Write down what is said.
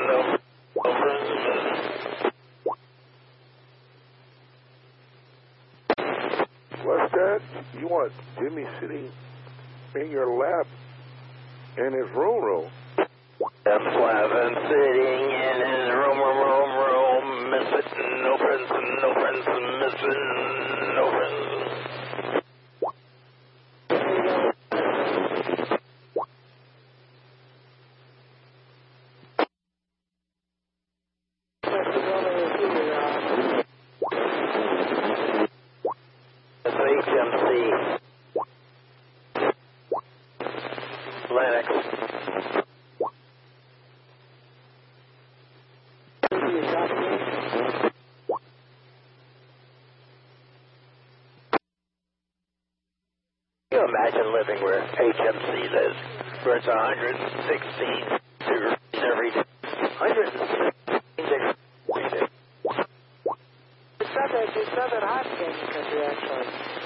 What's that? You want Jimmy sitting in your lap in his room? That's Flavin sitting in his room, missing no prince, missing no prince. That's HMC. Lennox. Can you imagine living where HMC lives, where it's 116 degrees every day? 116 degrees every day. It's not that hot in Kansas Country, actually.